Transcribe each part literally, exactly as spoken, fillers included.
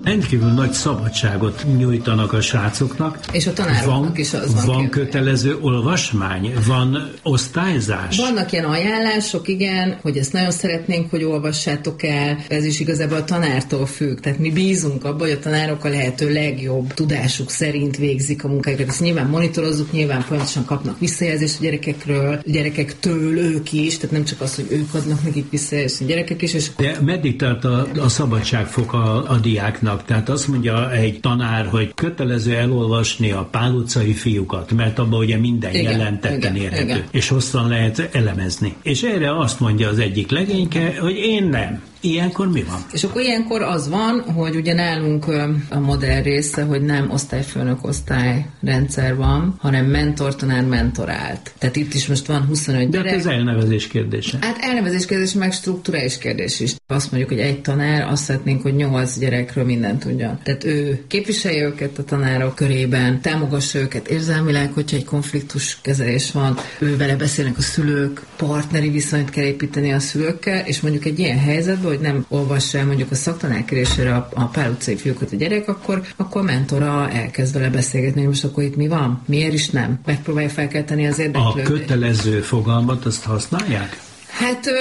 Rendkívül nagy szabadságot nyújtanak a srácoknak. És a tanároknak van, is az van. Van kötelező olvasmány, van osztályzás. Vannak ilyen ajánlások, igen, hogy ezt nagyon szeretnénk, hogy olvassátok el. Ez is igazából a tanártól függ. Tehát mi bízunk abban, hogy a tanárok a lehető legjobb tudásuk szerint végzik a munkájukat. Ezt nyilván monitorozzuk, nyilván pontosan kapnak visszajelzést a gyerekekről, a gyerekektől ők is, tehát nem csak az, hogy ők adnak nekik visszajelzést, a gyerekek is. És De meddig tart a, a szabadságfok a, a diáknak? Tehát azt mondja egy tanár, hogy kötelező elolvasni a Pál utcai fiúkat, mert abban ugye minden igen, jelentetten igen, érhető, igen. És hosszan lehet elemezni. És erre azt mondja az egyik legényke, hogy én nem. Ilyenkor mi van? És akkor ilyenkor az van, hogy ugye nálunk a modell része, hogy nem osztályfőnök osztályrendszer van, hanem mentortanár mentorált. Tehát itt is most van huszonöt De gyerek. De ez elnevezés kérdése. Hát elnevezés kérdés, meg strukturális kérdés is. Azt mondjuk, hogy egy tanár, azt szeretnénk, hogy nyolc gyerekről mindent tudjon. Tehát ő képviselje őket a tanárok körében, támogassa őket érzelmileg, hogyha egy konfliktus kezelés van, ő vele beszélnek a szülők, partneri viszonyt kell építeni a szülőkkel, és mondjuk egy ilyen helyzetben, hogy nem olvassa el mondjuk a szaktanár kérésére a, a Pál utcai fiúkat a gyerek, akkor, akkor a mentora elkezd vele beszélgetni, hogy most akkor itt mi van? Miért is nem? Megpróbálja felkelteni az érdeklődést. A kötelező fogalmat azt használják? Hát... Ö,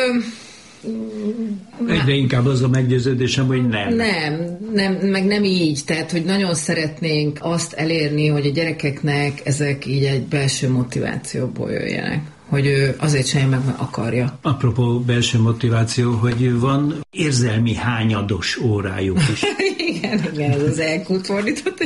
Egyre inkább az a meggyőződésem, hogy nem. Nem, nem, meg nem így. Tehát, hogy nagyon szeretnénk azt elérni, hogy a gyerekeknek ezek így egy belső motivációból jöjjenek. Hogy ő azért csinálja meg, mert akarja. Apropó belső motiváció, hogy van érzelmi hányados órájuk is. igen, igen, ez az elkult fordított.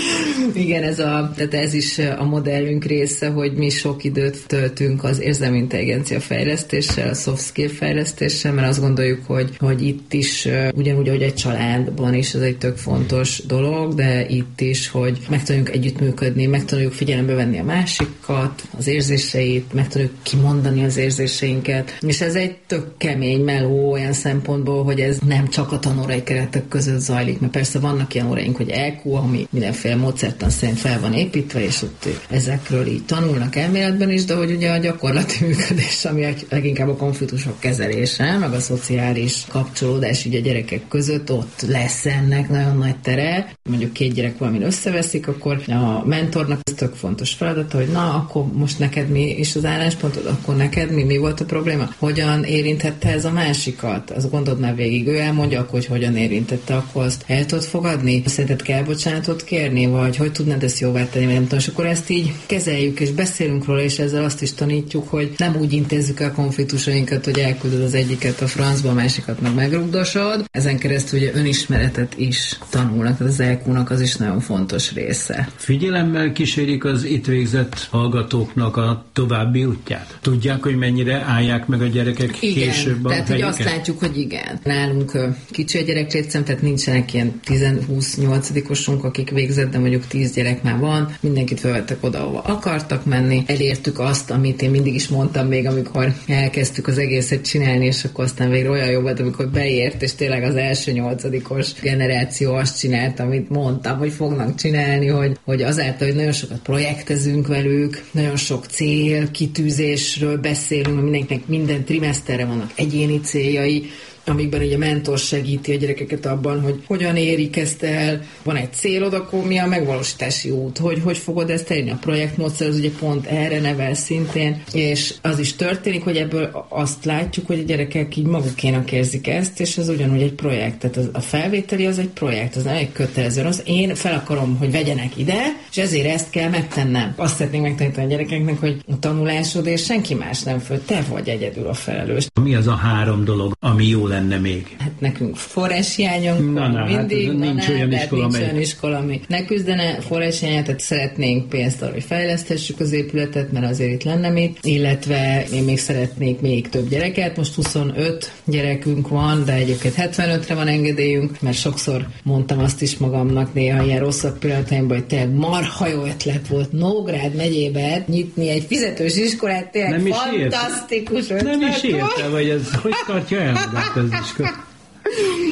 Igen, ez, a, tehát ez is a modellünk része, hogy mi sok időt töltünk az érzelmi intelligencia fejlesztéssel, a soft skill fejlesztéssel, mert azt gondoljuk, hogy, hogy itt is, ugyanúgy, ahogy egy családban is, ez egy tök fontos dolog, de itt is, hogy meg tudjunk együttműködni, meg tudjuk figyelembe venni a másikat, az érzéseit, meg tudjuk kimondani az érzéseinket, és ez egy tök kemény meló olyan szempontból, hogy ez nem csak a tanórai keretek között zajlik, mert persze vannak ilyen óráink, hogy é kú, ami mindenféle módszertan szerint fel van építve, és ott ezekről így tanulnak elméletben is, de hogy ugye a gyakorlati működés, ami leginkább a konfliktusok kezelése, meg a szociális kapcsolódás ugye a gyerekek között, ott lesz ennek nagyon nagy tere. Mondjuk két gyerek valamin összeveszik, akkor a mentornak ez tök fontos feladata, hogy na, akkor most neked mi is az álláspontod, akkor neked mi, mi volt a probléma? Hogyan érintette ez a másikat? Az gondold már végig, ő elmondja, akkor, hogy hogyan érintette, akkor azt el tudod fogadni? Szerinted kell bocsánatot kérni, vagy hogy tudnád ezt jóvá tenni, vagy nem tudom, és akkor ezt így kezeljük, és beszélünk róla, és ezzel azt is tanítjuk, hogy nem úgy intézzük el konfliktusainkat, hogy elküldöd az egyiket a francba, a másikat meg megrugdosod. Ezen keresztül ugye önismeretet is tanulnak, tehát az é kúnak az is nagyon fontos része. Figyelemmel kísérik az itt végzett hallgatóknak a további útját? Tudják, hogy mennyire állják meg a gyerekek igen, később a tehát hogy azt látjuk, hogy igen. Nálunk kicsi a gyereklétszám, tehát nincsenek ilyen tíz-húsz-nyolcadikosunk, akik végzett, de mondjuk tíz gyerek már van, mindenkit felvettek oda, ahova akartak menni. Elértük azt, amit én mindig is mondtam még, amikor elkezdtük az egészet csinálni, és akkor aztán végre olyan jó volt, amikor beért, és tényleg az első nyolcadikos generáció azt csinált, amit mondtam, hogy fognak csinálni, hogy, hogy azáltal, hogy nagyon sokat projektezünk velük, nagyon sok cél, kitűzésről beszélünk, mindenkinek minden trimeszterre vannak egyéni céljai, amikben ugye a mentor segíti a gyerekeket abban, hogy hogyan érik ezt el, van egy célod, akkor mi a megvalósítási út, hogy hogy fogod ezt elérni. A projektmódszer az ugye pont erre nevel szintén, és az is történik, hogy ebből azt látjuk, hogy a gyerekek így magukénak érzik ezt, és ez ugyanúgy egy projekt. Tehát az, a felvételi az egy projekt, az nem egy kötelező. Az én fel akarom, hogy vegyenek ide, és ezért ezt kell megtennem. Azt szeretnénk megtanítani a gyerekeknek, hogy a tanulásod és senki más nem föl, te vagy egyedül a felelős. Mi az a három dolog, ami jó lenne még? Hát nekünk forráshiányunk na, na, mindig, hát nincs na, olyan na, iskola, nincs amely... olyan iskola, ami ne küzdene forráshiányát, tehát szeretnénk pénzt arra, hogy fejleszthessük az épületet, mert azért itt lenne mit, illetve én még szeretnék még több gyereket, most huszonöt gyerekünk van, de egyébként hetvenötre van engedélyünk, mert sokszor mondtam azt is magamnak néha ilyen rosszabb pillanataimban, hogy tényleg marha jó ötlet volt Nógrád megyébe nyitni egy fizetős iskolát, tényleg nem fantasztikus ötlet. Nem is érte, vagy ez hogy tartja el magát az iskola?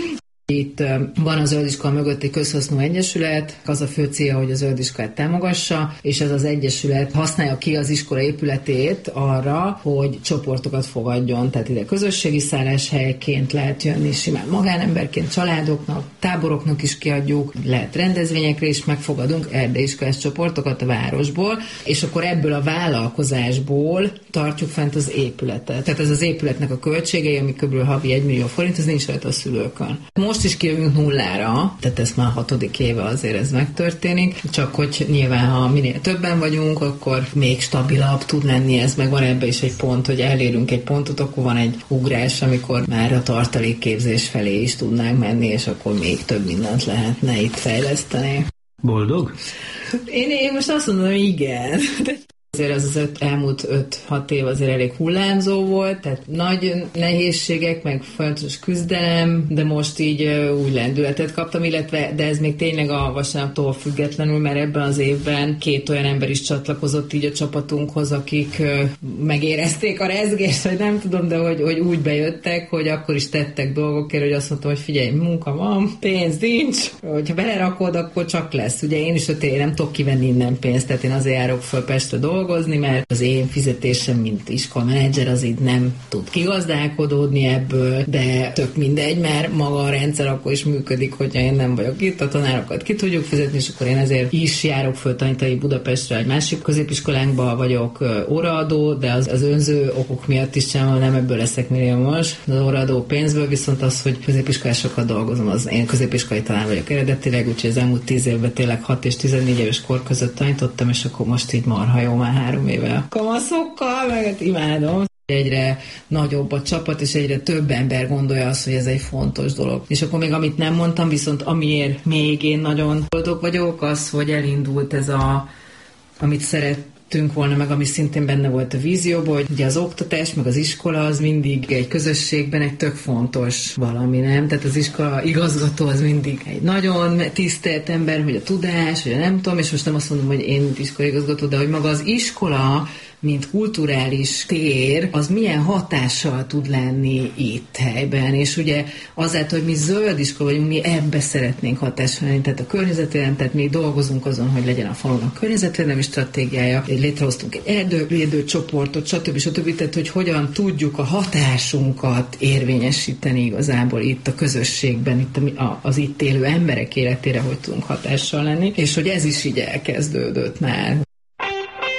Itt van a Zöld Iskola mögött egy közhasznú egyesület, az a fő célja, hogy a Zöld Iskolát támogassa, és ez az egyesület használja ki az iskola épületét arra, hogy csoportokat fogadjon, tehát ide közösségi szálláshelyként lehet jönni, simán magánemberként, családoknak, táboroknak is kiadjuk, lehet rendezvényekre is megfogadunk erdélyiskolás csoportokat a városból, és akkor ebből a vállalkozásból tartjuk fent az épületet. Tehát ez az épületnek a költségei, ami kb. Havi egy millió forint, ez nincs rajta a szülőkön. Most is kijövünk nullára, tehát ez már hatodik éve azért ez megtörténik, csak hogy nyilván, ha minél többen vagyunk, akkor még stabilabb tud lenni ez, meg van ebbe is egy pont, hogy elérünk egy pontot, akkor van egy ugrás, amikor már a tartalékképzés felé is tudnánk menni, és akkor még több mindent lehetne itt fejleszteni. Boldog? Én, én most azt mondom, hogy igen. Azért az az öt, elmúlt öt-hat év azért elég hullámzó volt, tehát nagy nehézségek, meg folyamatos küzdelem, de most így új lendületet kaptam, illetve, de ez még tényleg a vasárnaptól függetlenül, mert ebben az évben két olyan ember is csatlakozott így a csapatunkhoz, akik megérezték a rezgést, vagy nem tudom, de hogy, hogy úgy bejöttek, hogy akkor is tettek dolgokért, hogy azt mondtam, hogy figyelj, munka van, pénz nincs, hogyha belerakod, akkor csak lesz. Ugye én is, hogy én nem tudok kivenni innen pénzt, tehát én azért járok föl Pestre dolgozni, mert az én fizetésem, mint iskolamenedzser, az így nem tud kigazdálkodódni ebből, de tök mindegy, mert maga a rendszer akkor is működik, hogyha én nem vagyok itt, a tanárokat ki tudjuk fizetni, és akkor én ezért is járok föl tanítani Budapestre, egy másik középiskolánkban vagyok óraadó, de az, az önző okok miatt is csinálom, nem ebből leszek milliómos az óraadó pénzből, viszont az, hogy középiskolásokat dolgozom, az én középiskolai tanár vagyok eredetileg, úgyhogy az elmúlt tíz évben tényleg hat és tizennégy éves kor között tanítottam, és akkor most így marha jó, már három éve a kamaszokkal, meg hát imádom. Egyre nagyobb a csapat, és egyre több ember gondolja azt, hogy ez egy fontos dolog. És akkor még amit nem mondtam, viszont amiért még én nagyon boldog vagyok, az, hogy elindult ez a, amit szeret volna, meg ami szintén benne volt a vízióban, hogy ugye az oktatás, meg az iskola az mindig egy közösségben egy tök fontos valami, nem? Tehát az iskola igazgató az mindig egy nagyon tisztelt ember, hogy a tudás, hogy a nem tudom, és most nem azt mondom, hogy én mint iskolai igazgató, de hogy maga az iskola, mint kulturális tér, az milyen hatással tud lenni itt helyben, és ugye azáltal, hogy mi zöld iskola vagyunk, mi ebbe szeretnénk hatással lenni, tehát a környezetvédelem, tehát mi dolgozunk azon, hogy legyen a falunak környezetvédelmi stratégiája, létrehoztunk egy erdővédő csoportot, stb. stb. Tehát, hogy hogyan tudjuk a hatásunkat érvényesíteni igazából itt a közösségben, itt az itt élő emberek életére, hogy tudunk hatással lenni, és hogy ez is így elkezdődött már